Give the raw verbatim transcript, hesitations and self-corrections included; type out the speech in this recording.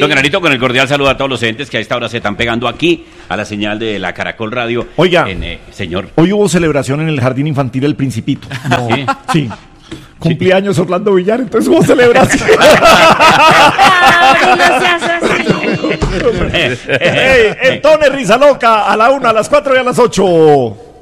Don Granito, con el cordial saludo a todos los entes que a esta hora se están pegando aquí a la señal de la Caracol Radio. Oiga, en, eh, señor. Hoy hubo celebración en el Jardín Infantil El Principito. No. ¿Sí? Sí. Cumpleaños Orlando Villar, entonces hubo celebración. Ay, no seas así. Hey, el Tone Risa Loca a la una, a las cuatro y a las ocho.